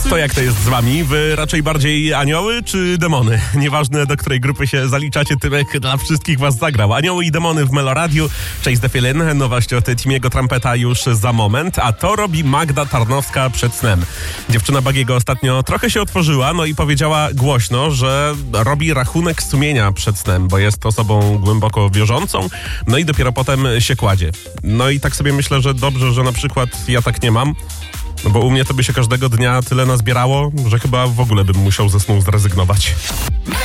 To jak to jest z wami? Wy raczej bardziej anioły czy demony? Nieważne, do której grupy się zaliczacie, Tymek dla wszystkich was zagrał. Anioły i demony w Meloradiu. Chase the Feeling, nowość od Timiego Trumpeta już za moment, a to robi Magda Tarnowska przed snem. Dziewczyna Bagiego ostatnio trochę się otworzyła, no i powiedziała głośno, że robi rachunek sumienia przed snem, bo jest osobą głęboko wierzącą, no i dopiero potem się kładzie. No i tak sobie myślę, że dobrze, że na przykład ja tak nie mam, no bo u mnie to by się każdego dnia tyle nazbierało, że chyba w ogóle bym musiał ze snu zrezygnować.